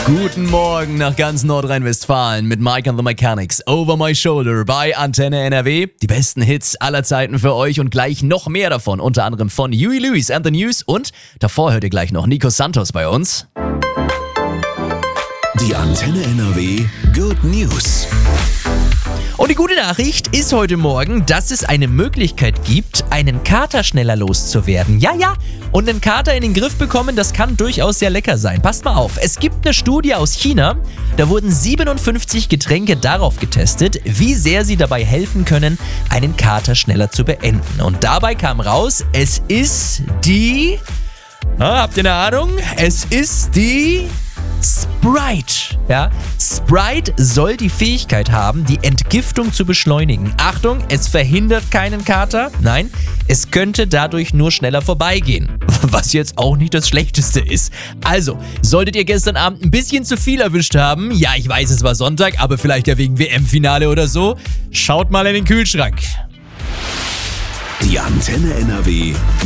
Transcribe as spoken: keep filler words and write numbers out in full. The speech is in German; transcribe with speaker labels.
Speaker 1: Guten Morgen nach ganz Nordrhein-Westfalen mit Mike and the Mechanics. Over My Shoulder bei Antenne N R W. Die besten Hits aller Zeiten für euch und gleich noch mehr davon. Unter anderem von Huey Lewis and the News und davor hört ihr gleich noch Nico Santos bei uns.
Speaker 2: Die Antenne N R W Good News.
Speaker 3: Und die gute Nachricht ist heute Morgen, dass es eine Möglichkeit gibt, einen Kater schneller loszuwerden. Ja, ja, und einen Kater in den Griff bekommen, das kann durchaus sehr lecker sein. Passt mal auf, es gibt eine Studie aus China, da wurden siebenundfünfzig Getränke darauf getestet, wie sehr sie dabei helfen können, einen Kater schneller zu beenden. Und dabei kam raus, es ist die... Na, habt ihr eine Ahnung? Es ist die... Sprite. Ja, Sprite soll die Fähigkeit haben, die Entgiftung zu beschleunigen. Achtung, es verhindert keinen Kater. Nein, es könnte dadurch nur schneller vorbeigehen. Was jetzt auch nicht das Schlechteste ist. Also, solltet ihr gestern Abend ein bisschen zu viel erwischt haben, ja, ich weiß, es war Sonntag, aber vielleicht ja wegen W M-Finale oder so, schaut mal in den Kühlschrank.
Speaker 2: Die Antenne N R W